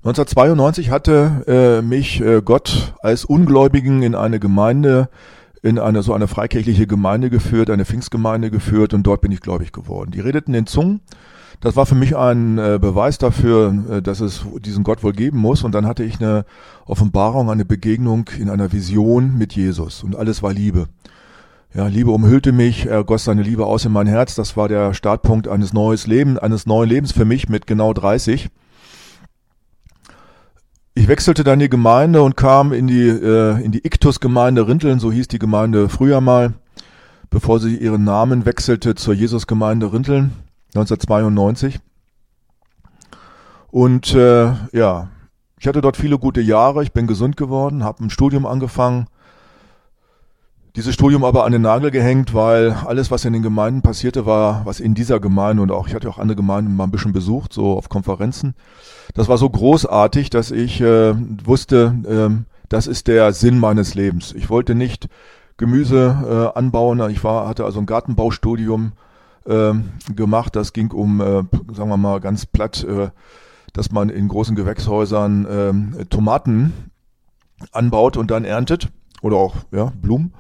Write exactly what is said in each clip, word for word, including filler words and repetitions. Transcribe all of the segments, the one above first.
neunzehnhundertzweiundneunzig hatte äh, mich äh, Gott als Ungläubigen in eine Gemeinde, in eine so eine freikirchliche Gemeinde geführt, eine Pfingstgemeinde geführt, und dort bin ich gläubig geworden. Die redeten in Zungen. Das war für mich ein äh, Beweis dafür, äh, dass es diesen Gott wohl geben muss. Und dann hatte ich eine Offenbarung, eine Begegnung in einer Vision mit Jesus, und alles war Liebe. Ja, Liebe umhüllte mich, er goss seine Liebe aus in mein Herz. Das war der Startpunkt eines neues Lebens, eines neuen Lebens für mich mit genau dreißig. Ich wechselte dann die Gemeinde und kam in die äh, in die Iktus-Gemeinde Rinteln, so hieß die Gemeinde früher mal, bevor sie ihren Namen wechselte zur Jesus-Gemeinde Rinteln, neunzehnhundertzweiundneunzig. Und äh, ja, ich hatte dort viele gute Jahre, ich bin gesund geworden, habe ein Studium angefangen, dieses Studium aber an den Nagel gehängt, weil alles, was in den Gemeinden passierte, war, was in dieser Gemeinde, und auch ich hatte auch andere Gemeinden mal ein bisschen besucht, so auf Konferenzen. Das war so großartig, dass ich äh, wusste, äh, das ist der Sinn meines Lebens. Ich wollte nicht Gemüse äh, anbauen, ich war, hatte also ein Gartenbaustudium äh, gemacht. Das ging um, äh, sagen wir mal ganz platt, äh, dass man in großen Gewächshäusern äh, Tomaten anbaut und dann erntet. Oder auch ja Blumen.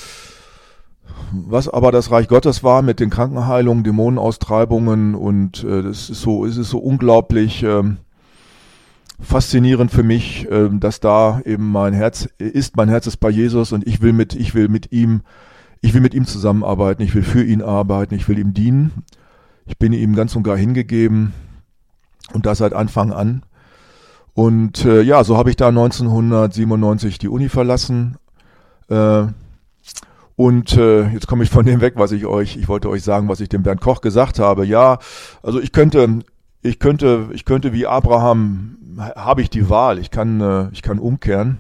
Was aber das Reich Gottes war mit den Krankenheilungen, Dämonenaustreibungen, und äh, das ist so, es ist so unglaublich ähm, faszinierend für mich, äh, dass da eben mein Herz ist, mein Herz ist bei Jesus, und ich will mit, ich will mit ihm, ich will mit ihm zusammenarbeiten, ich will für ihn arbeiten, ich will ihm dienen. Ich bin ihm ganz und gar hingegeben, und das seit Anfang an. Und äh, ja, so habe ich da neunzehnhundertsiebenundneunzig die Uni verlassen. Äh, und äh, jetzt komme ich von dem weg, was ich euch, ich wollte euch sagen, was ich dem Bernd Koch gesagt habe. Ja, also ich könnte, ich könnte, ich könnte wie Abraham, habe ich die Wahl. Ich kann, äh, ich kann umkehren.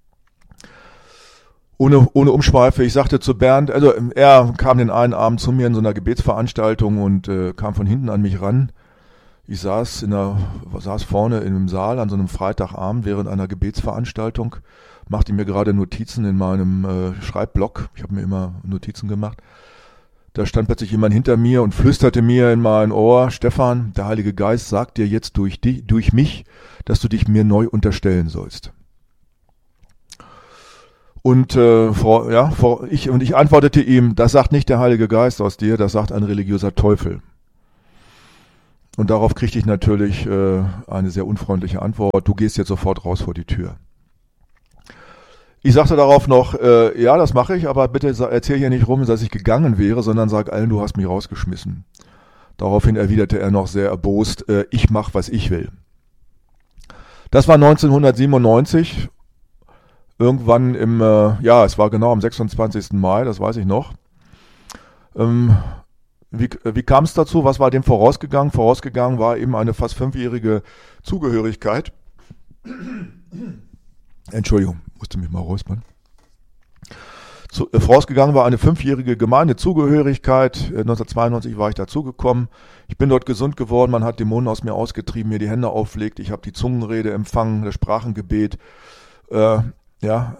Ohne, ohne Umschweife. Ich sagte zu Bernd, also er kam den einen Abend zu mir in so einer Gebetsveranstaltung und äh, kam von hinten an mich ran. Ich saß in der, saß vorne in einem Saal an so einem Freitagabend während einer Gebetsveranstaltung, machte mir gerade Notizen in meinem äh, Schreibblock. Ich habe mir immer Notizen gemacht. Da stand plötzlich jemand hinter mir und flüsterte mir in mein Ohr: Stefan, der Heilige Geist sagt dir jetzt durch dich, durch mich, dass du dich mir neu unterstellen sollst. Und äh, vor, ja, vor, ich und ich antwortete ihm: Das sagt nicht der Heilige Geist aus dir, das sagt ein religiöser Teufel. Und darauf kriegte ich natürlich äh, eine sehr unfreundliche Antwort: Du gehst jetzt sofort raus vor die Tür. Ich sagte darauf noch, äh, ja, das mache ich, aber bitte erzähl hier nicht rum, dass ich gegangen wäre, sondern sag allen, du hast mich rausgeschmissen. Daraufhin erwiderte er noch sehr erbost, äh, ich mache, was ich will. Das war neunzehnhundertsiebenundneunzig, irgendwann im, äh, ja, es war genau am sechsundzwanzigsten Mai, das weiß ich noch. Ähm, Wie, wie kam es dazu? Was war dem vorausgegangen? Vorausgegangen war eben eine fast fünfjährige Zugehörigkeit. Entschuldigung, musste mich mal räuspern. Zu, äh, vorausgegangen war eine fünfjährige Gemeindezugehörigkeit. Äh, neunzehnhundertzweiundneunzig war ich dazugekommen. Ich bin dort gesund geworden. Man hat Dämonen aus mir ausgetrieben, mir die Hände auflegt. Ich habe die Zungenrede empfangen, das Sprachengebet. Äh, ja.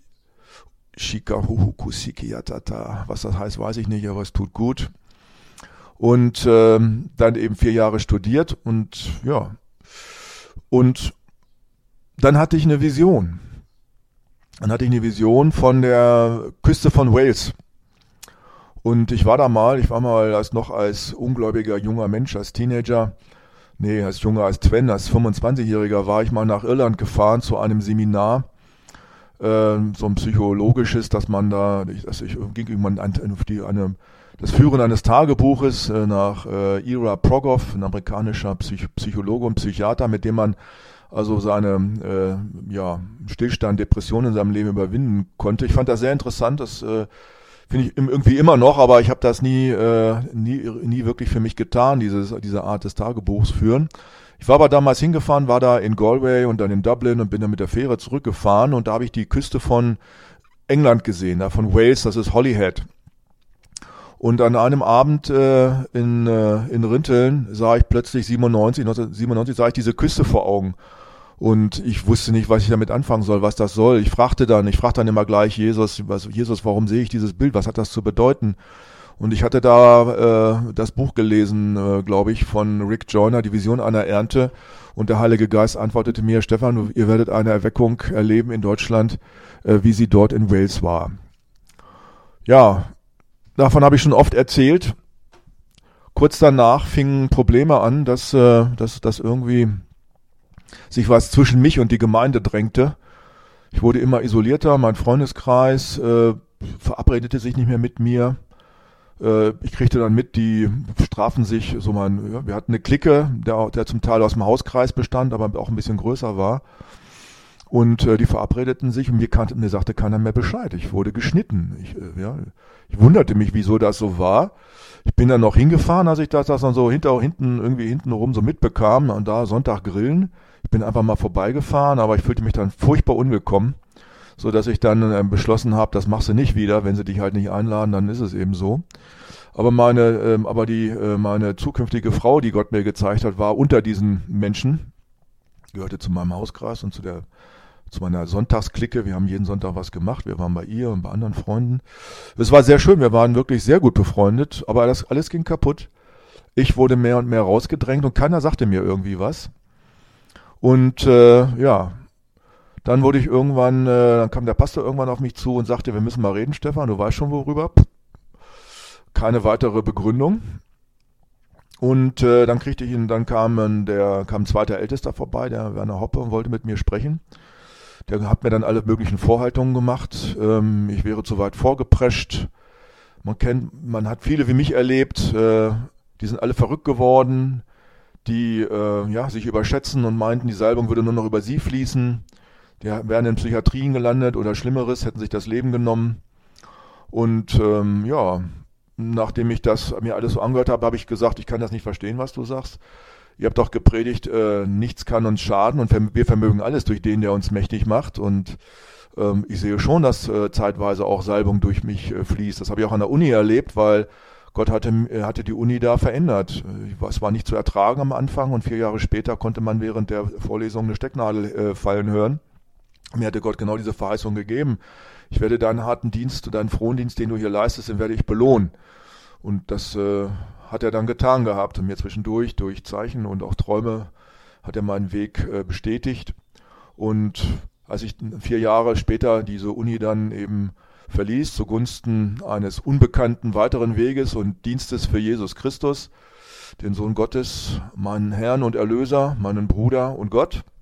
Shikahuhukusikiatata. Was das heißt, weiß ich nicht, aber es tut gut. Und ähm, dann eben vier Jahre studiert und ja, und dann hatte ich eine Vision. Dann hatte ich eine Vision von der Küste von Wales. Und ich war da mal, ich war mal als noch als ungläubiger junger Mensch, als Teenager, nee, als junger, als Twen, als fünfundzwanzigjähriger war ich mal nach Irland gefahren zu einem Seminar, äh, so ein psychologisches, dass man da, dass ich ging irgendwann an, auf die, eine das Führen eines Tagebuches äh, nach äh, Ira Progoff, ein amerikanischer Psych- Psychologe und Psychiater, mit dem man also seine äh, ja, Stillstand, Depression in seinem Leben überwinden konnte. Ich fand das sehr interessant, das äh, finde ich irgendwie immer noch, aber ich habe das nie, äh, nie, nie wirklich für mich getan, dieses, diese Art des Tagebuchs führen. Ich war aber damals hingefahren, war da in Galway und dann in Dublin und bin dann mit der Fähre zurückgefahren, und da habe ich die Küste von England gesehen, da von Wales, das ist Holyhead. Und an einem Abend äh, in, äh, in Rinteln sah ich plötzlich siebenundneunzig, neunzehnhundertsiebenundneunzig sah ich diese Küste vor Augen. Und ich wusste nicht, was ich damit anfangen soll, was das soll. Ich fragte dann, ich fragte dann immer gleich Jesus, was, Jesus, warum sehe ich dieses Bild? Was hat das zu bedeuten? Und ich hatte da äh, das Buch gelesen, äh, glaube ich, von Rick Joyner, Die Vision einer Ernte. Und der Heilige Geist antwortete mir, Stefan, ihr werdet eine Erweckung erleben in Deutschland, äh, wie sie dort in Wales war. Ja, davon habe ich schon oft erzählt. Kurz danach fingen Probleme an, dass, äh, dass, dass irgendwie sich was zwischen mich und die Gemeinde drängte. Ich wurde immer isolierter, mein Freundeskreis äh, verabredete sich nicht mehr mit mir. Äh, ich kriegte dann mit, die strafen sich, so mein, ja, wir hatten eine Clique, der, der zum Teil aus dem Hauskreis bestand, aber auch ein bisschen größer war. Und äh, die verabredeten sich und mir, kannte, mir sagte keiner mehr Bescheid. Ich wurde geschnitten. Ich, äh, ja, ich wunderte mich, wieso das so war. Ich bin dann noch hingefahren, als ich das, das dann so hinter, hinten, irgendwie hinten rum so mitbekam und da Sonntag grillen. Ich bin einfach mal vorbeigefahren, aber ich fühlte mich dann furchtbar unwillkommen, so dass ich dann äh, beschlossen habe, das machst du nicht wieder, wenn sie dich halt nicht einladen, dann ist es eben so. Aber meine, ähm, aber die, äh, meine zukünftige Frau, die Gott mir gezeigt hat, war unter diesen Menschen, gehörte zu meinem Hauskreis und zu der, zu meiner Sonntagsklicke. Wir haben jeden Sonntag was gemacht. Wir waren bei ihr und bei anderen Freunden. Es war sehr schön. Wir waren wirklich sehr gut befreundet, aber das alles ging kaputt. Ich wurde mehr und mehr rausgedrängt und keiner sagte mir irgendwie was. Und äh, ja, dann wurde ich irgendwann, äh, dann kam der Pastor irgendwann auf mich zu und sagte, wir müssen mal reden, Stefan, du weißt schon worüber. Keine weitere Begründung. Und äh, dann kriegte ich ihn, dann kam der kam ein zweiter Ältester vorbei, der Werner Hoppe, und wollte mit mir sprechen. Der hat mir dann alle möglichen Vorhaltungen gemacht. Ähm, ich wäre zu weit vorgeprescht. Man kennt, man hat viele wie mich erlebt, äh, die sind alle verrückt geworden, die äh, ja sich überschätzen und meinten, die Salbung würde nur noch über sie fließen. Die wären in Psychiatrien gelandet oder Schlimmeres, hätten sich das Leben genommen. Und ähm, ja, nachdem ich das mir alles so angehört habe, habe ich gesagt, ich kann das nicht verstehen, was du sagst. Ihr habt doch gepredigt, äh, nichts kann uns schaden und wir vermögen alles durch den, der uns mächtig macht. Und ähm, ich sehe schon, dass äh, zeitweise auch Salbung durch mich äh, fließt. Das habe ich auch an der Uni erlebt, weil Gott hatte, äh, hatte die Uni da verändert. Es war nicht zu ertragen am Anfang und vier Jahre später konnte man während der Vorlesung eine Stecknadel äh, fallen hören. Mir hatte Gott genau diese Verheißung gegeben. Ich werde deinen harten Dienst, deinen frohen Dienst, den du hier leistest, den werde ich belohnen. Und das äh, hat er dann getan gehabt. Und mir zwischendurch, durch Zeichen und auch Träume, hat er meinen Weg äh, bestätigt. Und als ich vier Jahre später diese Uni dann eben verließ, zugunsten eines unbekannten weiteren Weges und Dienstes für Jesus Christus, den Sohn Gottes, meinen Herrn und Erlöser, meinen Bruder und Gott,